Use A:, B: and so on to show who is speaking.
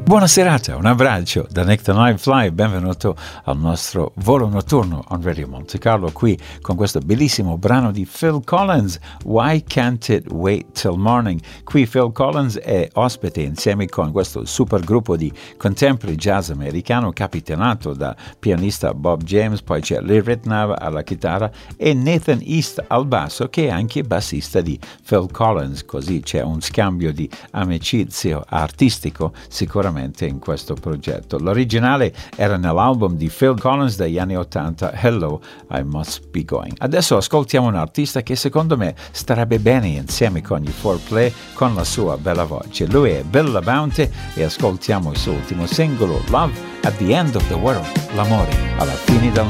A: Buona serata, un abbraccio da Nick the Night Fly, benvenuto al nostro volo notturno on Radio Monte Carlo, qui con questo bellissimo brano di Phil Collins, Why Can't It Wait Till Morning. Qui Phil Collins è ospite insieme con questo super gruppo di contemporary jazz americano capitanato da pianista Bob James, poi c'è Lee Ritenour alla chitarra e Nathan East al basso, che è anche bassista di Phil Collins, così c'è un scambio di amicizia artistico sicuramente in questo progetto. L'originale era nell'album di Phil Collins degli anni 80, Hello, I Must Be Going. Adesso ascoltiamo un artista che secondo me starebbe bene insieme con gli 4Play con la sua bella voce. Lui è Bill LaBounty e ascoltiamo il suo ultimo singolo, Love at the End of the World, l'amore alla fine del